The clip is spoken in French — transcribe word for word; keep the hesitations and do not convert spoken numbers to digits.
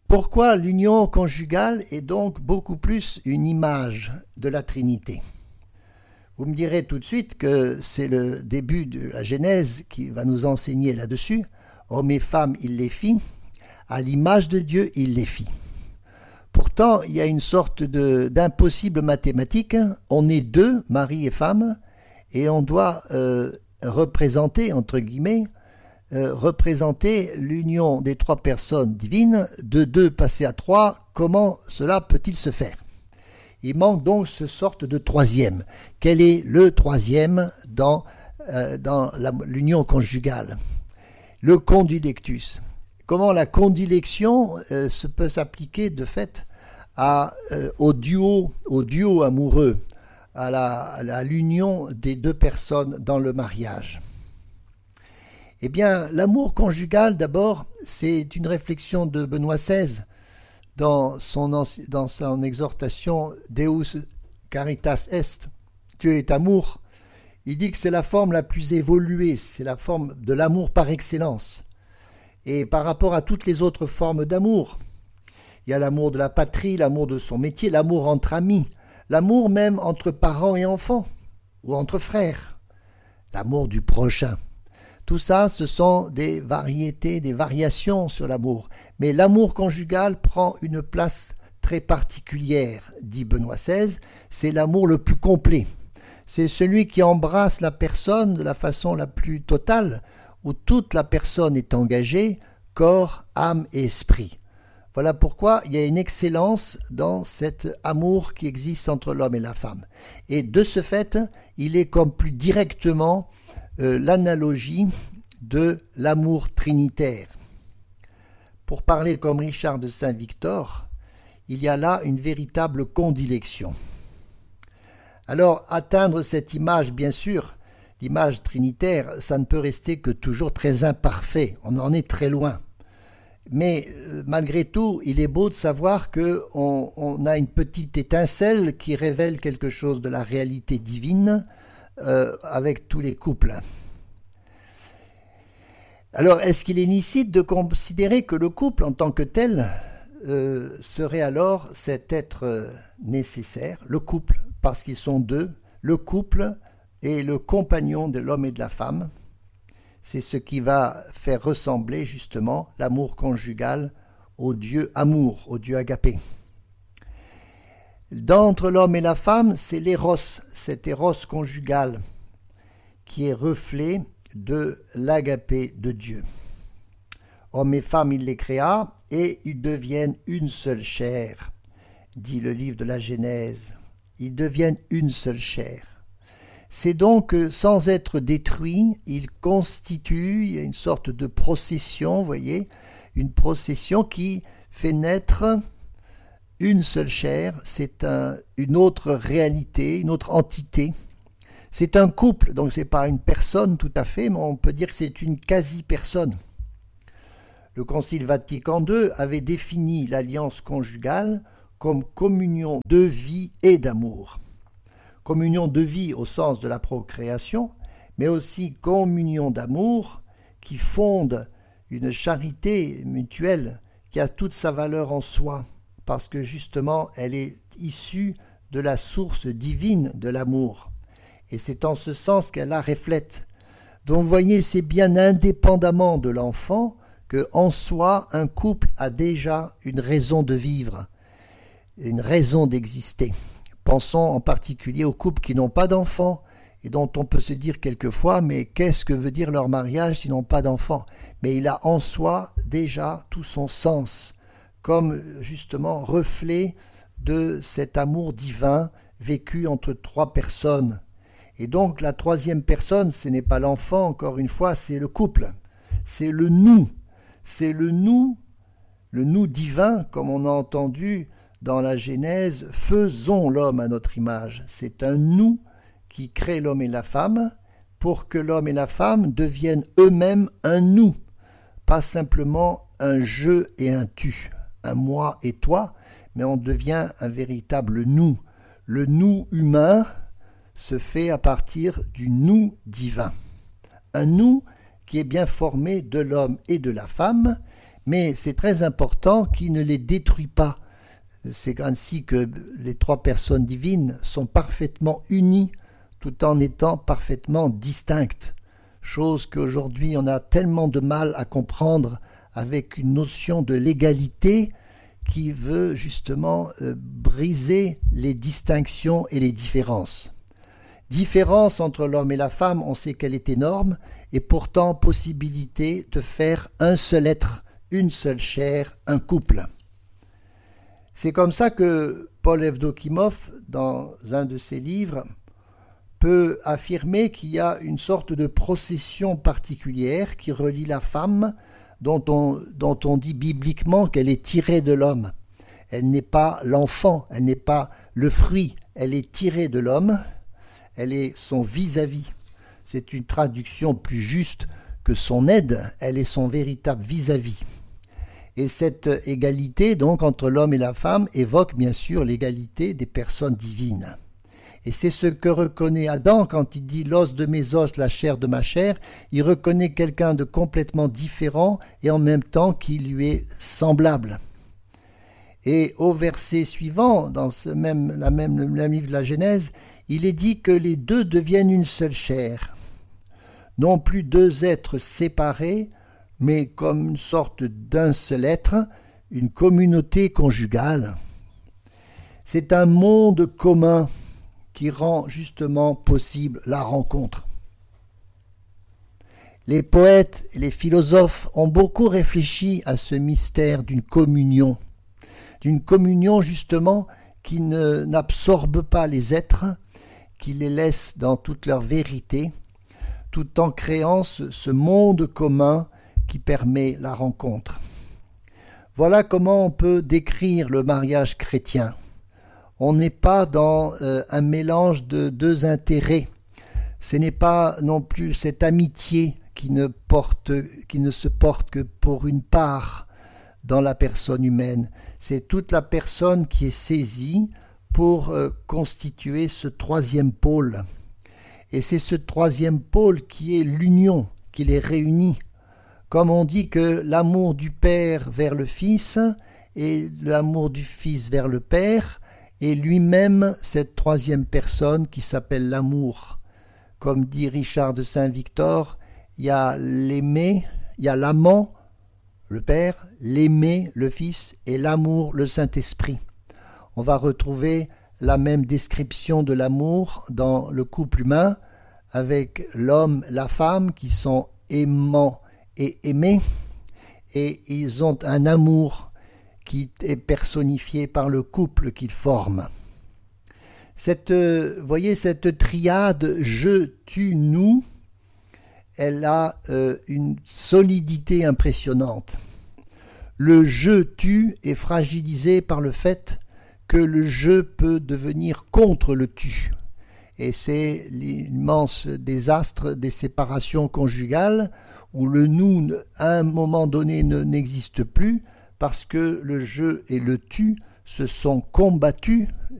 Pourquoi l'union conjugale est donc beaucoup plus une image de la Trinité? Vous me direz tout de suite que c'est le début de la Genèse qui va nous enseigner là-dessus. Hommes et femmes, il les fit. À l'image de Dieu, il les fit. Pourtant, il y a une sorte de, d'impossible mathématique. On est deux, mari et femme, et on doit euh, représenter, entre guillemets, euh, représenter l'union des trois personnes divines. De deux passer à trois, comment cela peut-il se faire? Il manque donc ce sorte de troisième. Quel est le troisième dans, euh, dans la, l'union conjugale? Le condilectus. Comment la condilection euh, se peut s'appliquer de fait à, euh, au, duo, au duo amoureux, à, la, à, la, à l'union des deux personnes dans le mariage? Eh bien, l'amour conjugal, d'abord, c'est une réflexion de Benoît seize dans son, dans son exhortation Deus caritas est, Dieu est amour. Il dit que c'est la forme la plus évoluée, c'est la forme de l'amour par excellence. Et par rapport à toutes les autres formes d'amour, il y a l'amour de la patrie, l'amour de son métier, l'amour entre amis, l'amour même entre parents et enfants, ou entre frères, l'amour du prochain. Tout ça, ce sont des variétés, des variations sur l'amour. Mais l'amour conjugal prend une place très particulière, dit Benoît seize, c'est l'amour le plus complet. C'est celui qui embrasse la personne de la façon la plus totale, où toute la personne est engagée, corps, âme et esprit. Voilà pourquoi il y a une excellence dans cet amour qui existe entre l'homme et la femme. Et de ce fait, il est comme plus directement euh, l'analogie de l'amour trinitaire. Pour parler comme Richard de Saint-Victor, il y a là une véritable condilection. Alors, atteindre cette image, bien sûr, l'image trinitaire, ça ne peut rester que toujours très imparfait. On en est très loin. Mais euh, malgré tout, il est beau de savoir qu'on on a une petite étincelle qui révèle quelque chose de la réalité divine euh, avec tous les couples. Alors, est-ce qu'il est licite de considérer que le couple en tant que tel euh, serait alors cet être euh, nécessaire, le couple, parce qu'ils sont deux, le couple et le compagnon de l'homme et de la femme? C'est ce qui va faire ressembler justement l'amour conjugal au Dieu amour, au Dieu agapé. D'entre l'homme et la femme, c'est l'éros, cet éros conjugal qui est reflet de l'agapé de Dieu. Hommes et femmes, il les créa et ils deviennent une seule chair, dit le livre de la Genèse. Ils deviennent une seule chair. C'est donc que sans être détruits, ils constituent, il y a une sorte de procession, vous voyez, une procession qui fait naître une seule chair, c'est un, une autre réalité, une autre entité. C'est un couple, donc ce n'est pas une personne tout à fait, mais on peut dire que c'est une quasi-personne. Le Concile Vatican deux avait défini l'alliance conjugale comme communion de vie et d'amour. Communion de vie au sens de la procréation, mais aussi communion d'amour qui fonde une charité mutuelle qui a toute sa valeur en soi, parce que justement elle est issue de la source divine de l'amour. Et c'est en ce sens qu'elle la reflète. Donc vous voyez, c'est bien indépendamment de l'enfant que en soi un couple a déjà une raison de vivre, une raison d'exister. Pensons en particulier aux couples qui n'ont pas d'enfants et dont on peut se dire quelquefois, mais qu'est-ce que veut dire leur mariage s'ils n'ont pas d'enfants? Mais il a en soi déjà tout son sens, comme justement reflet de cet amour divin vécu entre trois personnes. Et donc la troisième personne, ce n'est pas l'enfant, encore une fois, c'est le couple, c'est le nous, c'est le nous, le nous divin, comme on a entendu dans la Genèse, faisons l'homme à notre image. C'est un nous qui crée l'homme et la femme pour que l'homme et la femme deviennent eux-mêmes un nous, pas simplement un je et un tu, un moi et toi, mais on devient un véritable nous. Le nous humain se fait à partir du nous divin. Un nous qui est bien formé de l'homme et de la femme, mais c'est très important qu'il ne les détruit pas. C'est ainsi que les trois personnes divines sont parfaitement unies tout en étant parfaitement distinctes, chose qu'aujourd'hui on a tellement de mal à comprendre avec une notion de l'égalité qui veut justement euh, briser les distinctions et les différences. Différence entre l'homme et la femme, on sait qu'elle est énorme, et pourtant possibilité de faire un seul être, une seule chair, un couple. C'est comme ça que Paul Evdokimov, dans un de ses livres, peut affirmer qu'il y a une sorte de procession particulière qui relie la femme, dont on, dont on dit bibliquement qu'elle est tirée de l'homme. Elle n'est pas l'enfant, elle n'est pas le fruit, elle est tirée de l'homme, elle est son vis-à-vis. C'est une traduction plus juste que son aide, elle est son véritable vis-à-vis. Et cette égalité donc entre l'homme et la femme évoque bien sûr l'égalité des personnes divines. Et c'est ce que reconnaît Adam quand il dit « l'os de mes os, la chair de ma chair ». Il reconnaît quelqu'un de complètement différent et en même temps qui lui est semblable. Et au verset suivant, dans ce même, la même, le même livre de la Genèse, il est dit que les deux deviennent une seule chair. Non plus deux êtres séparés, mais comme une sorte d'un seul être, une communauté conjugale. C'est un monde commun qui rend justement possible la rencontre. Les poètes et les philosophes ont beaucoup réfléchi à ce mystère d'une communion, d'une communion justement qui ne, n'absorbe pas les êtres, qui les laisse dans toute leur vérité, tout en créant ce, ce monde commun qui permet la rencontre. Voilà comment on peut décrire le mariage chrétien. On n'est pas dans euh, un mélange de deux intérêts. Ce n'est pas non plus cette amitié qui ne, porte, qui ne se porte que pour une part dans la personne humaine. C'est toute la personne qui est saisie pour euh, constituer ce troisième pôle. Et c'est ce troisième pôle qui est l'union, qui les réunit. Comme on dit que l'amour du Père vers le Fils et l'amour du Fils vers le Père, et lui-même cette troisième personne qui s'appelle l'amour. Comme dit Richard de Saint-Victor, il y a l'aimé, il y a l'amant, le Père, l'aimé, le Fils, et l'amour, le Saint-Esprit. On va retrouver la même description de l'amour dans le couple humain, avec l'homme, la femme, qui sont aimants et aimés, et ils ont un amour qui est personnifié par le couple qu'ils forment. Cette, voyez, cette triade « je, tu, nous », elle a euh, une solidité impressionnante. Le « je, tu » est fragilisé par le fait que le « je » peut devenir contre le « tu ». Et c'est l'immense désastre des séparations conjugales où le « nous » à un moment donné ne, n'existe plus parce que le « je » et le « tu » se sont combattus